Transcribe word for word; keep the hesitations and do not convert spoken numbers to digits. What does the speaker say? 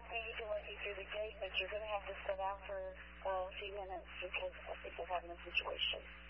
We need to let you through the gate, but you're going to have to sit out for uh, a few minutes because I think they're having a situation.